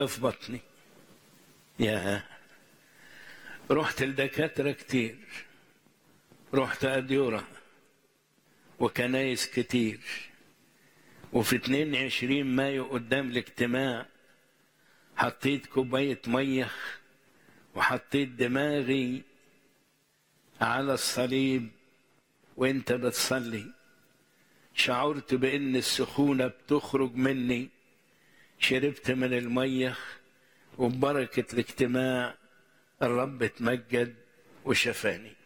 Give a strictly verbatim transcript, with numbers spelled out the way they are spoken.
في بطني. يا رحت لدكاترة كتير، رحت أديورة وكنايس كتير، وفي اتنين وعشرين مايو قدام الاجتماع حطيت كوباية مية وحطيت دماغي على الصليب وانت بتصلي، شعرت بان السخونة بتخرج مني، شربت من المية وببركة الاجتماع الرب اتمجد وشفاني.